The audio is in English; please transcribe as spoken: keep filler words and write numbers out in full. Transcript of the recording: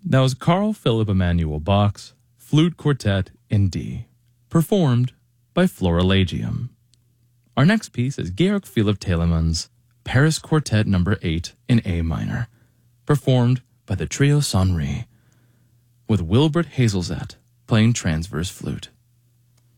That was Carl Philipp Emanuel Bach's Flute Quartet in D, performed by Florilegium. Our next piece is Georg Philipp Telemann's Paris Quartet number eight in A minor, performed by the Trio Sonnery, with Wilbert Hazelzat playing transverse flute.